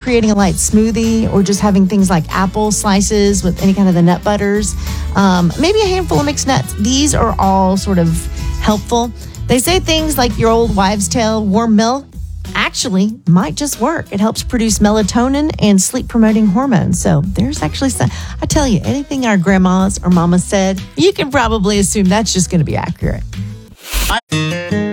creating a light smoothie or just having things like apple slices with any kind of the nut butters, maybe a handful of mixed nuts. These are all sort of helpful. They say things like your old wives' tale, warm milk, actually might just work. It helps produce melatonin and sleep-promoting hormones. So there's actually some, I tell you, anything our grandmas or mamas said, you can probably assume that's just going to be accurate.